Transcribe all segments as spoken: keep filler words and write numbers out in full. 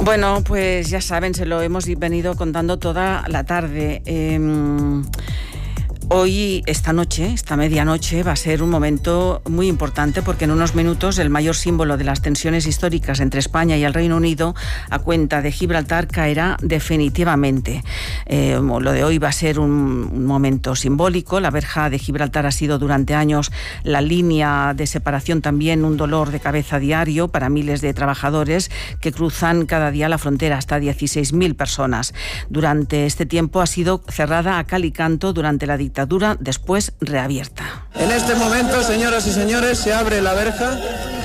Bueno, pues ya saben, se lo hemos venido contando toda la tarde. Eh, Hoy, esta noche, esta medianoche, va a ser un momento muy importante porque en unos minutos el mayor símbolo de las tensiones históricas entre España y el Reino Unido, a cuenta de Gibraltar, caerá definitivamente. Eh, lo de hoy va a ser un, un momento simbólico. La verja de Gibraltar ha sido durante años la línea de separación, también un dolor de cabeza diario para miles de trabajadores que cruzan cada día la frontera, hasta dieciséis mil personas. Durante este tiempo ha sido cerrada a cal y canto durante la dictadura, después reabierta. En este momento, señoras y señores, se abre la verja.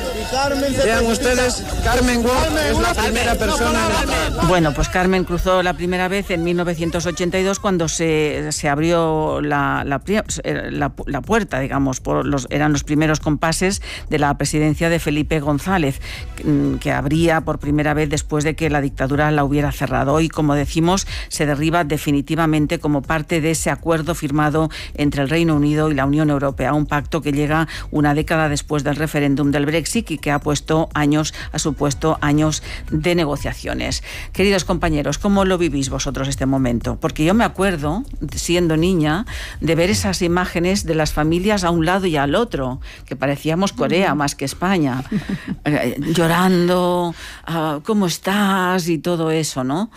Vean ustedes, Carmen Wong es la primera persona. Bueno, pues Carmen cruzó la primera vez en mil novecientos ochenta y dos cuando se, se abrió la, la, la, la puerta, digamos, por los, eran los primeros compases de la presidencia de Felipe González, que abría por primera vez después de que la dictadura la hubiera cerrado. Hoy, como decimos, se derriba definitivamente como parte de ese acuerdo firmado entre el Reino Unido y la Unión Europea, un pacto que llega una década después del referéndum del Brexit y que ha puesto años, ha supuesto años de negociaciones. Queridos compañeros, ¿cómo lo vivís vosotros este momento? Porque yo me acuerdo, siendo niña, de ver esas imágenes de las familias a un lado y al otro, que parecíamos Corea más que España, eh, llorando, uh, ¿cómo estás? Y todo eso, ¿no?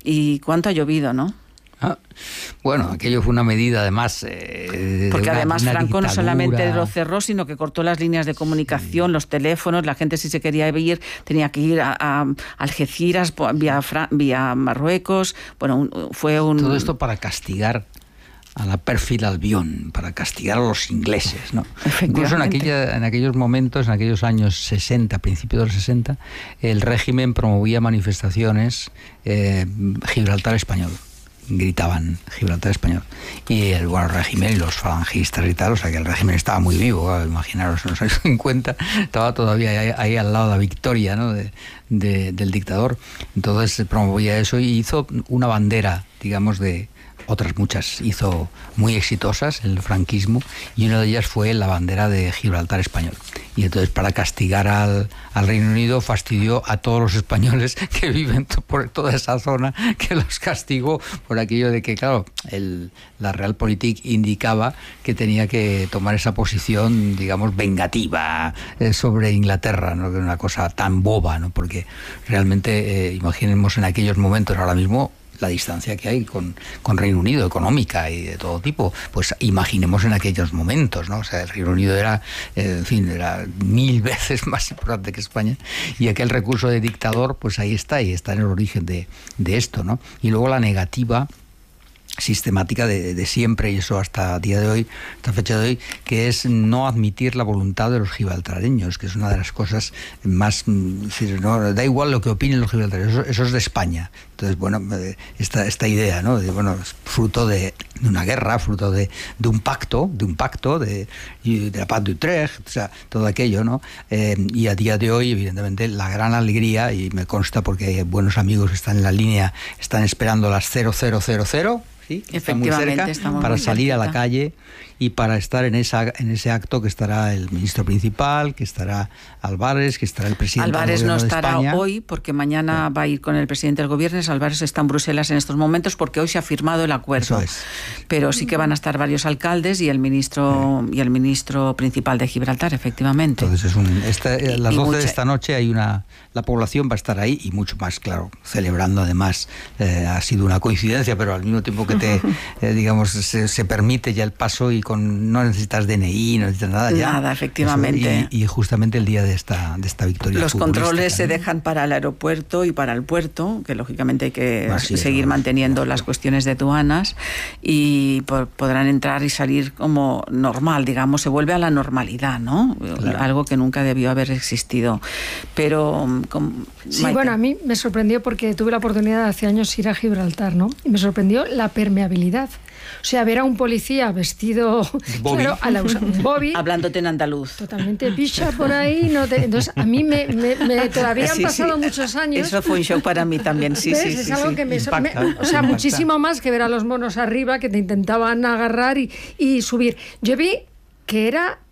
Y cuánto ha llovido, ¿no? Ah, bueno, aquello fue una medida además eh, porque de una, además una Franco dictadura. No solamente lo cerró, sino que cortó las líneas de comunicación, sí. Los teléfonos, la gente si se quería ir tenía que ir a, a Algeciras vía, vía Marruecos. Bueno, un, fue un... Todo esto para castigar a la pérfida Albión, para castigar a los ingleses, ¿no? Incluso en, aquella, en aquellos momentos, en aquellos años sesenta, principios de los sesenta, el régimen promovía manifestaciones eh, Gibraltar español. Gritaban Gibraltar español. Y el bueno, régimen y los falangistas y tal, o sea que el régimen estaba muy vivo, imaginaros, en los años cincuenta estaba todavía ahí, ahí al lado de la victoria, ¿no? de, de, del dictador. Entonces promovía eso y hizo una bandera, digamos, de otras muchas hizo muy exitosas el franquismo, y una de ellas fue la bandera de Gibraltar español. Y entonces, para castigar al, al Reino Unido, fastidió a todos los españoles que viven t- por toda esa zona, que los castigó por aquello de que, claro, el, la Realpolitik indicaba que tenía que tomar esa posición, digamos, vengativa eh, sobre Inglaterra, ¿no? Que era una cosa tan boba, ¿no? Porque realmente, eh, imaginemos en aquellos momentos, ahora mismo, la distancia que hay con, con Reino Unido, económica y de todo tipo, pues imaginemos en aquellos momentos, ¿no? O sea, el Reino Unido era, eh, en fin, era mil veces más importante que España, y aquel recurso de dictador, pues ahí está, y está en el origen de, de esto, ¿no? Y luego la negativa sistemática de, de siempre, y eso hasta el día de hoy, hasta fecha de hoy, que es no admitir la voluntad de los gibraltareños, que es una de las cosas más, decir, no, da igual lo que opinen los gibraltareños, eso, eso es de España. Entonces, bueno, esta, esta idea, ¿no? De, bueno, es fruto de una guerra, fruto de, de un pacto, de un pacto, de, de la Paz de Utrecht, o sea, todo aquello, ¿no? Eh, y a día de hoy, evidentemente, la gran alegría, y me consta porque buenos amigos están en la línea, están esperando las cero cero cero cero, ¿sí? Están muy cerca, para salir a la calle y para estar en esa en ese acto, que estará el ministro principal, que estará Álvarez, que estará el presidente Álvarez del gobierno no estará de España. hoy porque mañana sí. va a ir con el presidente del gobierno. Álvarez está en Bruselas en estos momentos porque hoy se ha firmado el acuerdo. Eso es. Pero sí que van a estar varios alcaldes y el ministro sí. y el ministro principal de Gibraltar, efectivamente. Entonces es un, esta, a las y doce mucha... de esta noche hay una la población va a estar ahí, y mucho más, claro, celebrando además. Eh, ha sido una coincidencia, pero al mismo tiempo que te eh, digamos se, se permite ya el paso, y con no necesitas D N I, no necesitas nada ya. Nada, efectivamente. Eso, y, y justamente el día de esta de esta victoria. Los controles ¿no? se dejan para el aeropuerto y para el puerto, que lógicamente hay que Así seguir es, manteniendo ¿no? las cuestiones de aduanas, y por, podrán entrar y salir como normal, digamos, se vuelve a la normalidad, ¿no? Claro. Algo que nunca debió haber existido. Pero con, sí, Maite. Bueno, a mí me sorprendió porque tuve la oportunidad de hace años ir a Gibraltar, ¿no? Y me sorprendió la permeabilidad. O sea, ver a un policía vestido Bobby, claro, a la usa, Bobby hablándote en andaluz, totalmente picha por ahí, no te, entonces a mí me, me, me todavía sí, han pasado sí. muchos años. Eso fue un shock para mí también, sí, ¿ves? sí, es sí, algo sí. que me, Impacta, me o sea, impacta. muchísimo más que ver a los monos arriba que te intentaban agarrar y, y subir. Yo vi que era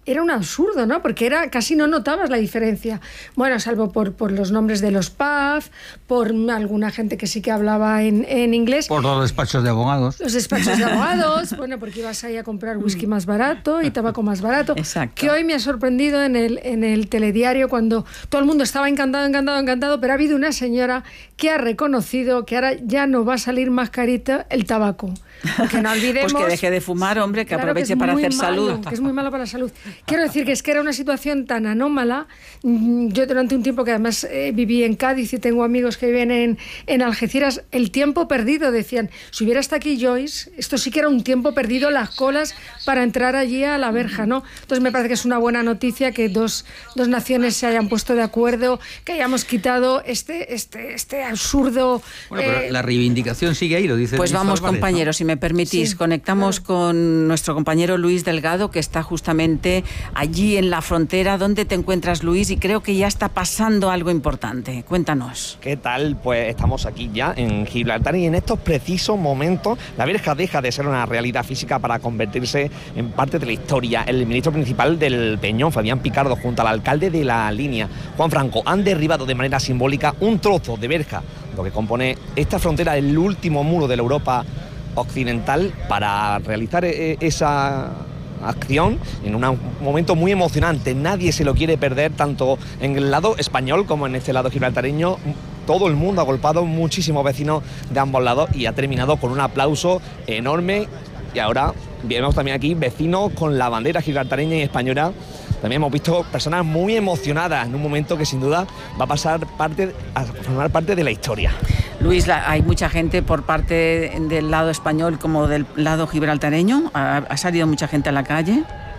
era un absurdo, ¿no? Porque era casi no notabas la diferencia. Bueno, salvo por, por los nombres de los pubs, por alguna gente que sí que hablaba en, en inglés. Por los despachos de abogados. Los despachos de abogados, bueno, porque ibas ahí a comprar whisky más barato y tabaco más barato. Exacto. Que hoy me ha sorprendido en el, en el telediario cuando todo el mundo estaba encantado, encantado, encantado, pero ha habido una señora que ha reconocido que ahora ya no va a salir más carita el tabaco. Porque no olvidemos... Pues que deje de fumar, hombre, que claro, aproveche que para hacer malo, salud. Que es muy malo para la salud. Quiero decir que es que era una situación tan anómala. Yo durante un tiempo que además eh, viví en Cádiz y tengo amigos que viven en, en Algeciras, el tiempo perdido, decían, si hubiera estado aquí Joyce, esto sí que era un tiempo perdido, las colas para entrar allí a la verja, ¿no? Entonces me parece que es una buena noticia que dos, dos naciones se hayan puesto de acuerdo, que hayamos quitado este, este, este absurdo... Bueno, pero eh, la reivindicación sigue ahí, lo dice. Pues vamos, Álvarez, compañeros, ¿no? Si me permitís, sí, conectamos claro. con nuestro compañero Luis Delgado, que está justamente allí en la frontera. ¿Dónde te encuentras, Luis? Y creo que ya está pasando algo importante. Cuéntanos. ¿Qué tal? Pues estamos aquí ya en Gibraltar y en estos precisos momentos la verja deja de ser una realidad física para convertirse en parte de la historia. El ministro principal del Peñón, Fabián Picardo, junto al alcalde de La Línea, Juan Franco, han derribado de manera simbólica un trozo de verja, lo que compone esta frontera, el último muro de la Europa occidental, para realizar esa acción en un momento muy emocionante. Nadie se lo quiere perder, tanto en el lado español como en este lado gibraltareño. Todo el mundo ha agolpado, muchísimos vecinos de ambos lados, y ha terminado con un aplauso enorme. Y ahora vemos también aquí vecinos con la bandera gibraltareña y española. También hemos visto personas muy emocionadas en un momento que sin duda va a pasar parte, a formar parte de la historia. Luis, la, hay mucha gente por parte del lado español como del lado gibraltareño. ¿Ha, ha salido mucha gente a la calle?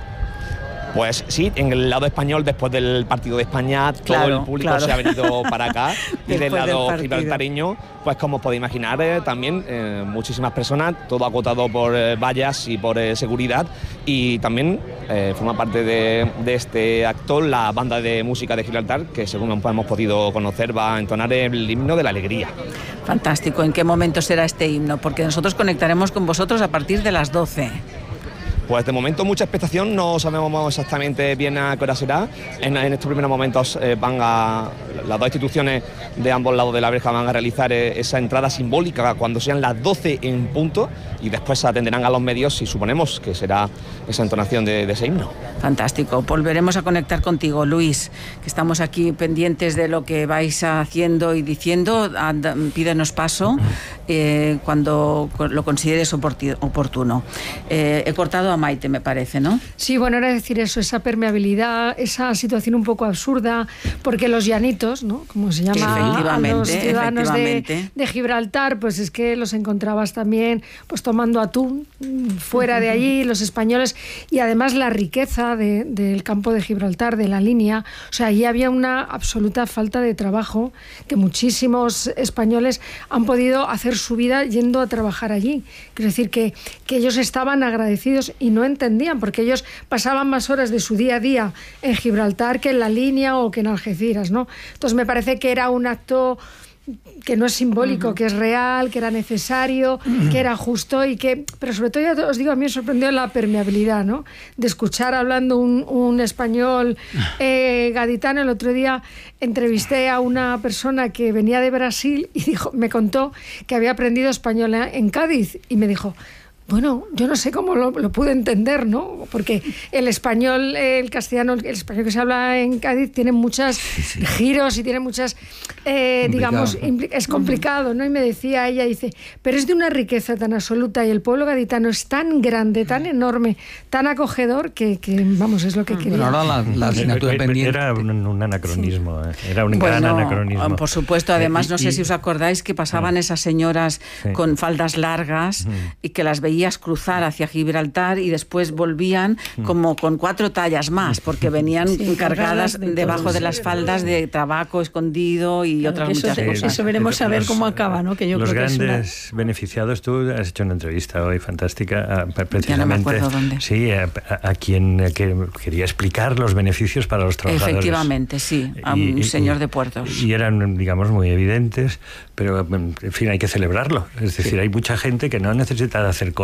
Pues sí, en el lado español, después del partido de España, claro, todo el público claro. se ha venido para acá. Y del lado del gibraltareño, pues como os podéis imaginar, eh, también eh, muchísimas personas, todo acotado por eh, vallas y por eh, seguridad. Y también eh, forma parte de, de este acto la banda de música de Gibraltar, que según hemos podido conocer va a entonar el himno de la alegría. Fantástico. ¿En qué momento será este himno? Porque nosotros conectaremos con vosotros a partir de las doce. Pues de momento mucha expectación, no sabemos exactamente bien a qué hora será. En, en estos primeros momentos eh, van a, las dos instituciones de ambos lados de la verja van a realizar eh, esa entrada simbólica cuando sean las doce en punto, y después atenderán a los medios y suponemos que será esa entonación de, de ese himno. Fantástico. Volveremos a conectar contigo, Luis, que estamos aquí pendientes de lo que vais haciendo y diciendo. Pídenos paso eh, cuando lo consideres oportuno. Eh, he cortado a Maite, me parece, ¿no? Sí, bueno, era decir eso, esa permeabilidad, esa situación un poco absurda, porque los llanitos, ¿no? Como se llama a los ciudadanos de, de Gibraltar, pues es que los encontrabas también pues tomando atún fuera de allí, los españoles, y además la riqueza de, del campo de Gibraltar, de La Línea. O sea, allí había una absoluta falta de trabajo, que muchísimos españoles han podido hacer su vida yendo a trabajar allí. Quiero decir que, que ellos estaban agradecidos y no entendían, porque ellos pasaban más horas de su día a día en Gibraltar que en La Línea o que en Algeciras, ¿no? Entonces me parece que era un acto que no es simbólico, uh-huh. que es real, que era necesario, uh-huh. que era justo, y que, pero sobre todo, ya os digo, a mí me sorprendió la permeabilidad, ¿no? De escuchar hablando un, un español eh, gaditano. El otro día entrevisté a una persona que venía de Brasil y dijo, me contó que había aprendido español en Cádiz, y me dijo, bueno, yo no sé cómo lo, lo pude entender, ¿no? Porque el español, el castellano, el español que se habla en Cádiz tiene muchos sí, sí. giros y tiene muchas, eh, digamos, es complicado, ¿no? Y me decía ella, dice, pero es de una riqueza tan absoluta y el pueblo gaditano es tan grande, tan enorme, tan acogedor que, que vamos, es lo que quería. Pero ahora la, la asignatura pendiente... Era un, un anacronismo, sí. era un bueno, gran anacronismo. Por supuesto, además, no sé y, si os acordáis que pasaban esas señoras sí. con faldas largas sí. y que las veían cruzar hacia Gibraltar y después volvían como con cuatro tallas más, porque venían sí, cargadas de debajo de las faldas de tabaco escondido y claro, otras muchas eso, cosas. Eso veremos a ver los, cómo acaba, ¿no? Que yo los creo grandes que es una... beneficiados, tú has hecho una entrevista hoy fantástica, a, precisamente, ya no me acuerdo dónde. Sí, a, a quien que quería explicar los beneficios para los trabajadores. Efectivamente, sí, a un y, señor de puertos. Y eran, digamos, muy evidentes, pero en fin, hay que celebrarlo. Es decir, sí. hay mucha gente que no necesita hacer cola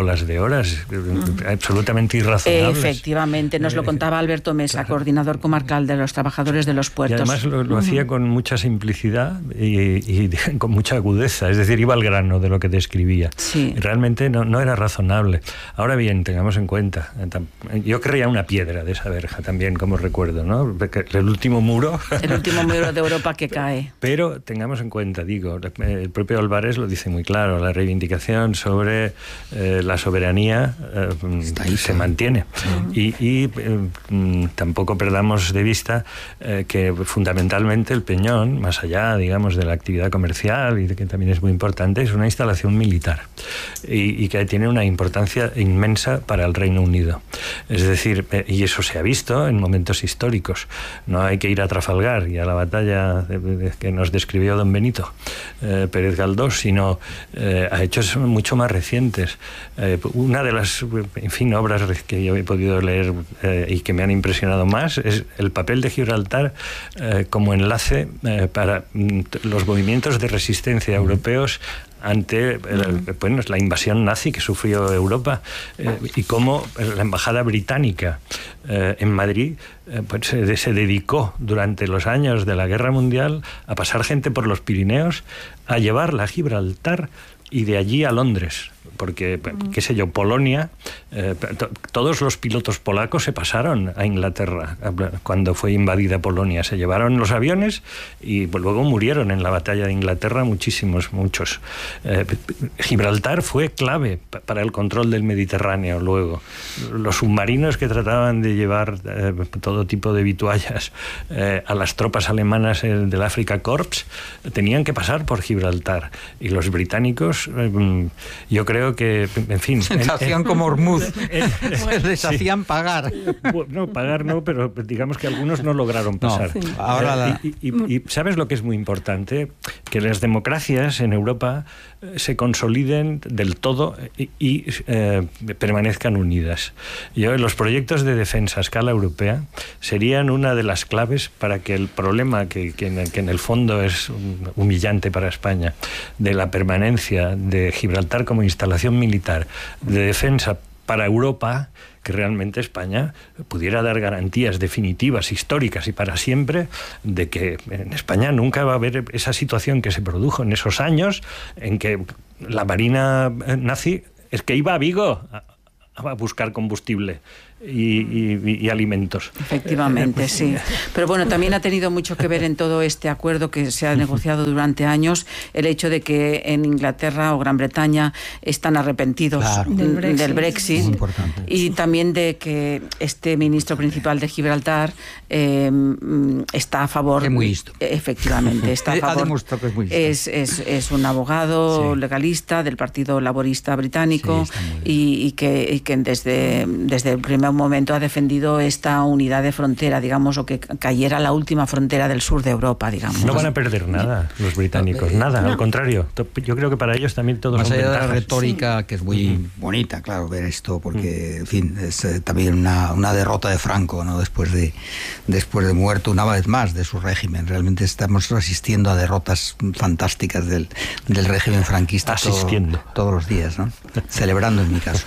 colas de horas, uh-huh. absolutamente irrazonables. Efectivamente, nos lo contaba Alberto Mesa, claro. coordinador comarcal de los trabajadores de los puertos. Y además lo, lo uh-huh. hacía con mucha simplicidad y, y con mucha agudeza, es decir, iba al grano de lo que describía. Sí. Realmente no, no era razonable. Ahora bien, tengamos en cuenta, yo creía una piedra de esa verja también, como recuerdo, ¿no? El último muro. El último muro de Europa que cae. Pero tengamos en cuenta, digo, el propio Álvarez lo dice muy claro, la reivindicación sobre eh, la soberanía eh, ahí, se sí. mantiene. Uh-huh. Y, y eh, tampoco perdamos de vista eh, que fundamentalmente el Peñón, más allá, digamos, de la actividad comercial y de que también es muy importante, es una instalación militar y, y que tiene una importancia inmensa para el Reino Unido. Es decir, eh, y eso se ha visto en momentos históricos. No hay que ir a Trafalgar y a la batalla de, de, que nos describió don Benito eh, Pérez Galdós, sino eh, a hechos mucho más recientes. Eh, una de las, en fin, obras que yo he podido leer eh, y que me han impresionado más es el papel de Gibraltar eh, como enlace eh, para mm, los movimientos de resistencia europeos ante el, bueno, la invasión nazi que sufrió Europa eh, y cómo la embajada británica eh, en Madrid eh, pues, se, se dedicó durante los años de la Guerra Mundial a pasar gente por los Pirineos, a llevarla a Gibraltar y de allí a Londres. Porque, qué sé yo, Polonia, eh, to, todos los pilotos polacos se pasaron a Inglaterra cuando fue invadida Polonia. Se llevaron los aviones y pues, luego murieron en la batalla de Inglaterra muchísimos, muchos. Eh, Gibraltar fue clave para el control del Mediterráneo luego. Los submarinos que trataban de llevar eh, todo tipo de vituallas eh, a las tropas alemanas del Afrika Korps tenían que pasar por Gibraltar. Y los británicos, eh, yo creo que, en fin... Se hacían como Hormuz, se les sí. hacían pagar. No, pagar no, pero digamos que algunos no lograron pasar. No, sí. Ahora la... y, y, y ¿sabes lo que es muy importante? Que las democracias en Europa se consoliden del todo y, y eh, permanezcan unidas. Yo, los proyectos de defensa a escala europea serían una de las claves para que el problema, que, que, en, que en el fondo es humillante para España, de la permanencia de Gibraltar como instalación militar de defensa para Europa, que realmente España pudiera dar garantías definitivas, históricas y para siempre, de que en España nunca va a haber esa situación que se produjo en esos años en que la marina nazi es que iba a Vigo a, a buscar combustible y, y, y alimentos. Efectivamente, sí. Pero bueno, también ha tenido mucho que ver en todo este acuerdo que se ha negociado durante años el hecho de que en Inglaterra o Gran Bretaña están arrepentidos claro. del Brexit, del Brexit y también de que este ministro principal de Gibraltar eh, está a favor. Es muy listo. Efectivamente, está a favor. Ha demostrado que es muy listo. Es, es, es un abogado sí. legalista del Partido Laborista Británico sí, y, y, que, y que desde, desde el primer momento ha defendido esta unidad de frontera, digamos, o que cayera la última frontera del sur de Europa, digamos. No van a perder nada los británicos, nada, no. Al contrario. Yo creo que para ellos también todo más son allá ventajas. de la retórica, sí. que es muy mm. bonita, claro, ver esto, porque, mm. en fin, es eh, también una, una derrota de Franco, ¿no? Después de, después de muerto una vez más de su régimen. Realmente estamos asistiendo a derrotas fantásticas del, del régimen franquista. Asistiendo. Todo, todos los días, ¿no? Celebrando en mi caso.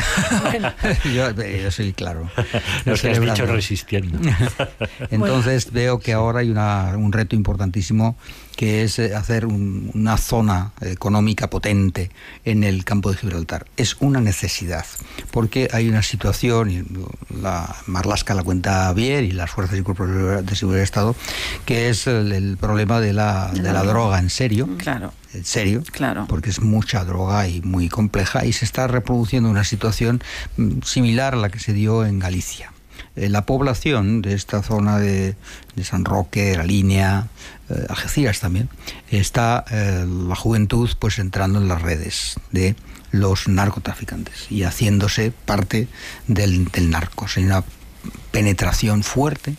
yo, yo soy claro. Lo que has dicho resistiendo. Entonces bueno. veo que ahora hay una, un reto importantísimo que es hacer un, una zona económica potente en el campo de Gibraltar. Es una necesidad, porque hay una situación, y la Marlaska la cuenta bien, y las fuerzas y cuerpos de seguridad del Estado, que es el, el problema de la, de la droga en serio. Claro. En serio, claro. porque es mucha droga y muy compleja, y se está reproduciendo una situación similar a la que se dio en Galicia. Eh, la población de esta zona de, de San Roque, La Línea, eh, Algeciras también, está eh, la juventud pues entrando en las redes de los narcotraficantes y haciéndose parte del, del narco. Hay una penetración fuerte,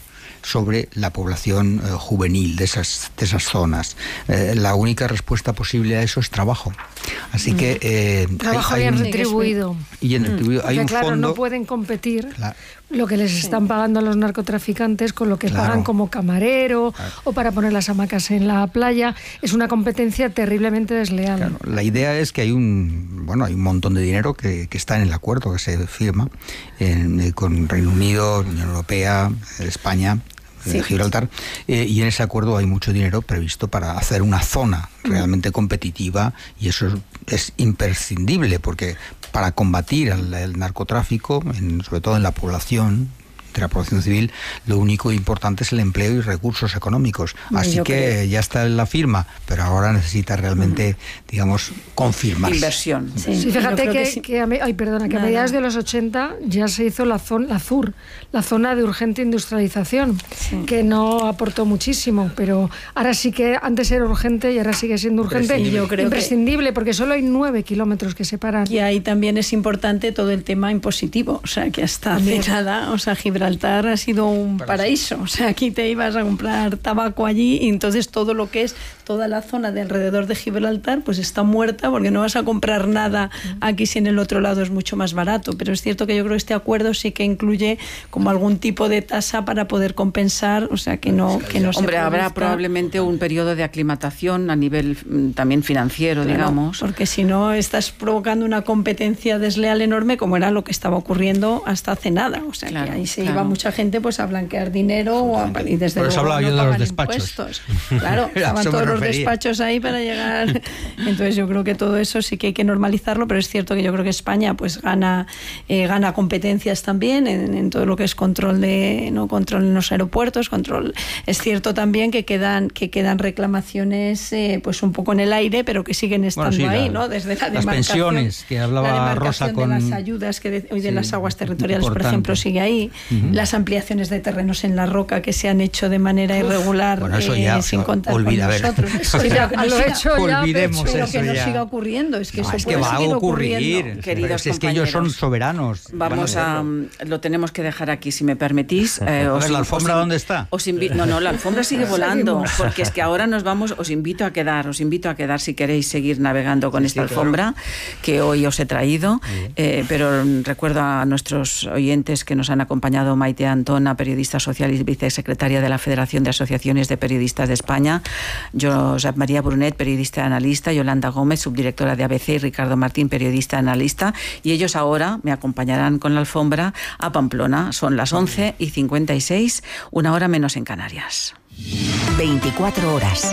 sobre la población eh, juvenil de esas, de esas zonas. Eh, la única respuesta posible a eso es trabajo. Así mm. que... Eh, trabajo hay, hay bien un, retribuido. Y en retribuido mm. hay Porque, un claro, fondo... no pueden competir... La, lo que les sí. están pagando a los narcotraficantes con lo que claro. pagan como camarero claro. o para poner las hamacas en la playa. Es una competencia terriblemente desleal. Claro. La idea es que hay un bueno hay un montón de dinero que, que está en el acuerdo que se firma en, con Reino Unido, Unión Europea, España, sí. Gibraltar, eh, y en ese acuerdo hay mucho dinero previsto para hacer una zona realmente competitiva, y eso es, es imprescindible, porque para combatir el, el narcotráfico, en, sobre todo en la población, de la población civil, lo único importante es el empleo y recursos económicos. Así Yo que creo. ya está en la firma, pero ahora necesita realmente, mm. digamos, confirmarse. Inversión. Sí, sí, fíjate que, que, sí. que, a, ay, perdona, que a mediados de los ochenta ya se hizo la, zona, la Z U R, la zona de urgente industrialización, sí. que no aportó muchísimo, pero ahora sí que antes era urgente y ahora sigue siendo urgente. Yo creo imprescindible, que, porque solo hay nueve kilómetros que separan. Y ahí también es importante todo el tema impositivo, o sea, que hasta hace nada, o sea, Gibraltar Gibraltar ha sido un paraíso, o sea, aquí te ibas a comprar tabaco allí y entonces todo lo que es toda la zona de alrededor de Gibraltar pues está muerta porque no vas a comprar nada aquí si en el otro lado es mucho más barato, pero es cierto que yo creo que este acuerdo sí que incluye como algún tipo de tasa para poder compensar, o sea, que no, que no se Hombre, produzca. Habrá probablemente un periodo de aclimatación a nivel también financiero, claro, digamos. Porque si no estás provocando una competencia desleal enorme como era lo que estaba ocurriendo hasta hace nada, o sea, claro, que ahí se claro. iba mucha gente pues a blanquear dinero o a, y desde Por eso luego hablaba no yo de los pagan despachos. Impuestos. Claro, estaban todos los despachos ahí para llegar. Entonces yo creo que todo eso sí que hay que normalizarlo, pero es cierto que yo creo que España pues gana eh, gana competencias también en, en todo lo que es control de no control en los aeropuertos, control. Es cierto también que quedan que quedan reclamaciones eh, pues un poco en el aire, pero que siguen estando bueno, sí, ahí, la, ¿no? Desde la las pensiones que hablaba Rosa con de las ayudas que de, hoy de sí, las aguas territoriales, importante. por ejemplo, sigue ahí. Uh-huh. Las ampliaciones de terrenos en la roca que se han hecho de manera irregular, bueno, eso ya, eh, sin contar olvida, con nosotros. Eso sí, ya, que no lo siga, hecho ya, olvidemos pero eso que no ya. siga ocurriendo, es que no, eso es puede que va seguir a ocurrir, ocurriendo. Queridos es que ellos son soberanos. Vamos a, lo tenemos que dejar aquí, si me permitís. Eh, os, ¿La alfombra os, dónde está? Os invi- no, no, la alfombra sigue volando, porque es que ahora nos vamos, os invito a quedar, os invito a quedar si queréis seguir navegando con sí, esta sí, alfombra claro. que hoy os he traído, eh, pero recuerdo a nuestros oyentes que nos han acompañado: Maite Antona, periodista social y vicesecretaria de la Federación de Asociaciones de Periodistas de España, Josep María Brunet, periodista y analista, Yolanda Gómez, subdirectora de A B C, y Ricardo Martín, periodista y analista, y ellos ahora me acompañarán con la alfombra a Pamplona. Son las once y cincuenta y seis, una hora menos en Canarias. veinticuatro horas.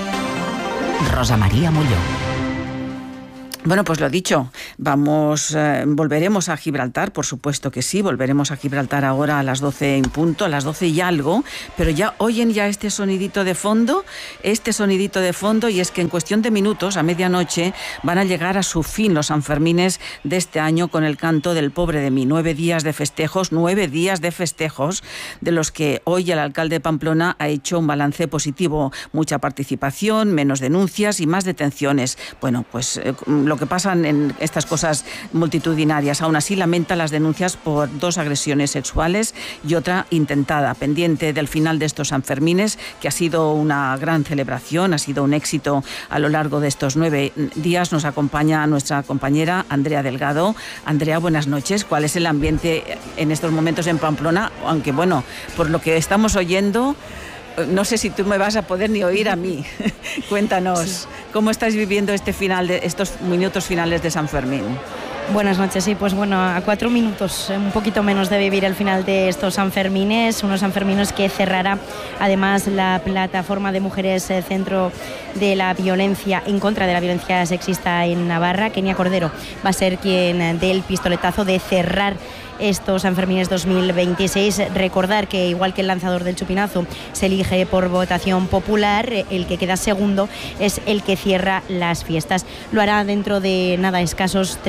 Rosa María Molló. Bueno, pues lo dicho, vamos, eh, volveremos a Gibraltar, por supuesto que sí, volveremos a Gibraltar ahora a las doce en punto, a las doce y algo, pero ya oyen ya este sonidito de fondo, este sonidito de fondo, y es que en cuestión de minutos, a medianoche, van a llegar a su fin los Sanfermines de este año con el canto del Pobre de mí. Nueve días de festejos, nueve días de festejos, de los que hoy el alcalde de Pamplona ha hecho un balance positivo, mucha participación, menos denuncias y más detenciones. Bueno, pues eh, lo que pasan en estas cosas multitudinarias. Aún así lamenta las denuncias por dos agresiones sexuales y otra intentada, pendiente del final de estos Sanfermines, que ha sido una gran celebración, ha sido un éxito a lo largo de estos nueve días. Nos acompaña nuestra compañera Andrea Delgado. Andrea, buenas noches. ¿Cuál es el ambiente en estos momentos en Pamplona? Aunque bueno, por lo que estamos oyendo, no sé si tú me vas a poder ni oír a mí. Cuéntanos, sí. ¿Cómo estáis viviendo este final de estos minutos finales de San Fermín? Buenas noches, sí, pues bueno, a cuatro minutos, un poquito menos de vivir el final de estos Sanfermines, unos Sanfermines que cerrará además la plataforma de mujeres eh, Centro de la Violencia, en contra de la violencia sexista en Navarra. Kenia Cordero va a ser quien dé el pistoletazo de cerrar estos Sanfermines dos mil veintiséis. Recordar que, igual que el lanzador del chupinazo se elige por votación popular, el que queda segundo es el que cierra las fiestas. Lo hará dentro de nada, escasos tres, dos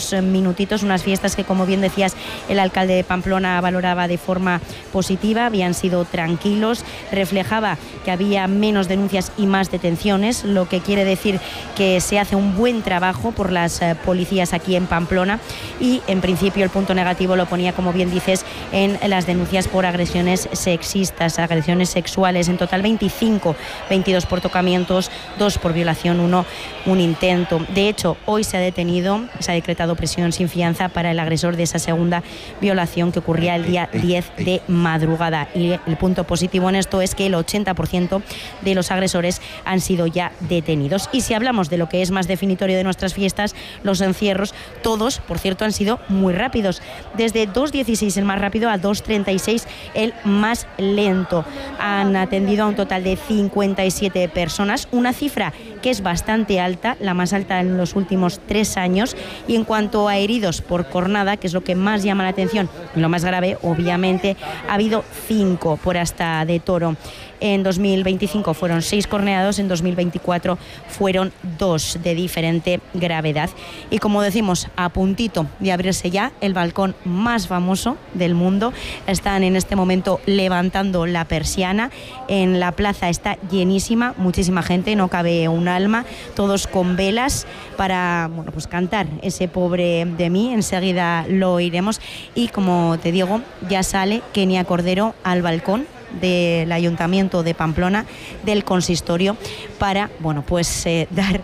unos minutitos, unas fiestas que, como bien decías, el alcalde de Pamplona valoraba de forma positiva, habían sido tranquilos, reflejaba que había menos denuncias y más detenciones, lo que quiere decir que se hace un buen trabajo por las eh, policías aquí en Pamplona, y en principio el punto negativo lo ponía, como bien dices, en las denuncias por agresiones sexistas, agresiones sexuales, en total veinticinco, veintidós por tocamientos, dos por violación, uno un intento. De hecho, hoy se ha detenido, se ha decretado prisión sin fianza para el agresor de esa segunda violación que ocurría el día diez de madrugada, y el punto positivo en esto es que el ochenta por ciento de los agresores han sido ya detenidos. Y si hablamos de lo que es más definitorio de nuestras fiestas, los encierros, todos, por cierto, han sido muy rápidos, desde dos dieciséis el más rápido a dos treinta y seis el más lento. Han atendido a un total de cincuenta y siete personas, una cifra que es bastante alta, la más alta en los últimos tres años. Y en cuanto a heridos por cornada, que es lo que más llama la atención, lo más grave, obviamente, ha habido cinco por Asta de Toro. En dos mil veinticinco fueron seis corneados, en dos mil veinticuatro fueron dos de diferente gravedad. Y como decimos, a puntito de abrirse ya el balcón más famoso del mundo. Están en este momento levantando la persiana. En la plaza está llenísima, muchísima gente, no cabe un alma, todos con velas para, bueno, pues cantar ese pobre de mí. Enseguida lo oiremos. Y como te digo, ya sale Kenia Cordero al balcón del Ayuntamiento de Pamplona, del consistorio, para, bueno, pues eh, dar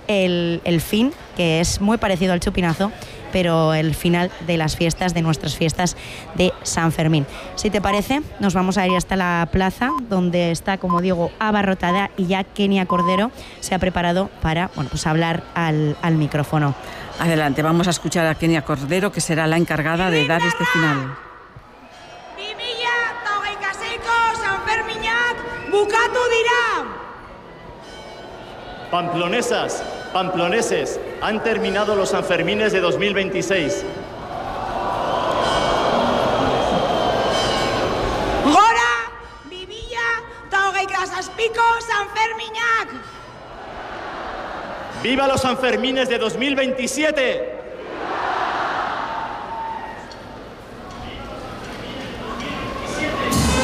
el, el fin, que es muy parecido al chupinazo, pero el final de las fiestas, de nuestras fiestas de San Fermín. Si te parece, nos vamos a ir hasta la plaza, donde está, como digo, abarrotada, y ya Kenia Cordero se ha preparado para, bueno, pues hablar al, al micrófono. Adelante, vamos a escuchar a Kenia Cordero, que será la encargada de dar este final. Bukatu dira. Pamplonesas, pamploneses, han terminado los Sanfermines de dos mil veintiséis. Gora, bibilla, ta hogeita zazpiko Sanferminak. ¡Viva los Sanfermines de dos mil veintisiete!